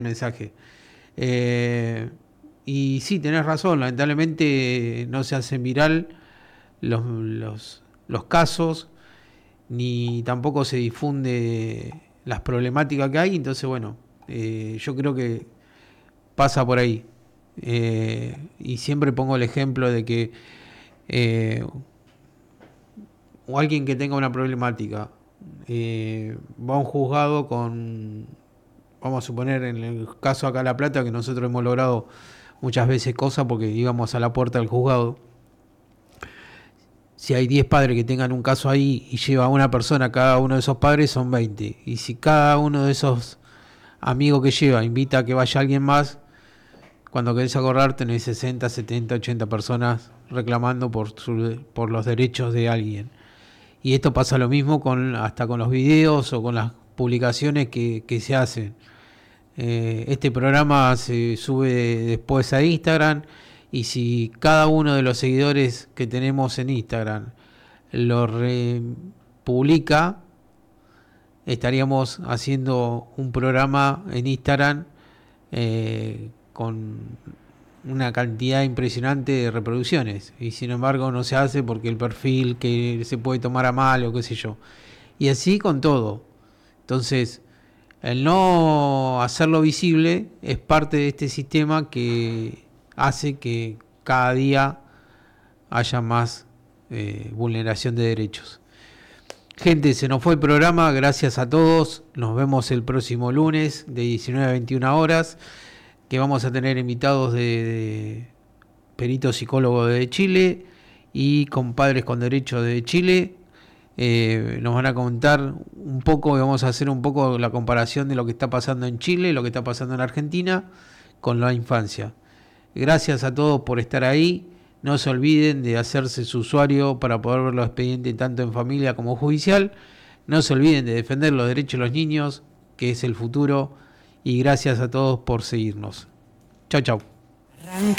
mensaje. Eh, y sí, tenés razón, lamentablemente no se hacen viral los casos, ni tampoco se difunde las problemáticas que hay, entonces bueno, yo creo que pasa por ahí. Y siempre pongo el ejemplo de que eh, o alguien que tenga una problemática va a un juzgado con, vamos a suponer en el caso acá de La Plata, que nosotros hemos logrado muchas veces cosas porque íbamos a la puerta del juzgado. Si hay 10 padres que tengan un caso ahí y lleva a una persona, cada uno de esos padres son 20. Y si cada uno de esos amigos que lleva invita a que vaya alguien más, cuando querés acordar tenés 60, 70, 80 personas reclamando por los derechos de alguien. Y esto pasa lo mismo hasta con los videos o con las publicaciones que se hacen. Este programa se sube después a Instagram y si cada uno de los seguidores que tenemos en Instagram lo republica, estaríamos haciendo un programa en Instagram con una cantidad impresionante de reproducciones y sin embargo no se hace porque el perfil que se puede tomar a mal o qué sé yo. Y así con todo. Entonces, el no hacerlo visible es parte de este sistema que hace que cada día haya más vulneración de derechos. Gente, se nos fue el programa, gracias a todos. Nos vemos el próximo lunes de 19 a 21 horas, que vamos a tener invitados de peritos psicólogos de Chile y compadres con derechos de Chile. Nos van a contar un poco y vamos a hacer un poco la comparación de lo que está pasando en Chile, lo que está pasando en Argentina con la infancia. Gracias a todos por estar ahí. No se olviden de hacerse su usuario para poder ver los expedientes tanto en familia como judicial. No se olviden de defender los derechos de los niños, que es el futuro. Y gracias a todos por seguirnos. Chau, chau.